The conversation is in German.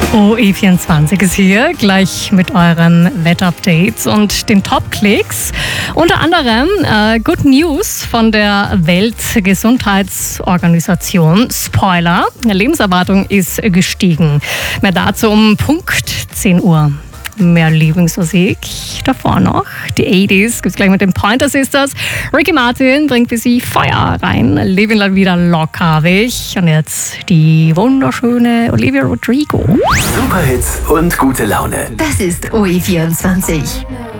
OE24 ist hier, gleich mit euren Wettupdates und den Top-Klicks. Unter anderem Good News von der Weltgesundheitsorganisation. Spoiler, die Lebenserwartung ist gestiegen. Mehr dazu um Punkt 10 Uhr. Mehr Lieblingsmusik davor noch. Die 80s gibt's gleich mit den Pointer Sisters. Ricky Martin bringt für sie Feuer rein. Living La Vida locker ich. Und jetzt die wunderschöne Olivia Rodrigo. Superhits und gute Laune. Das ist OE24.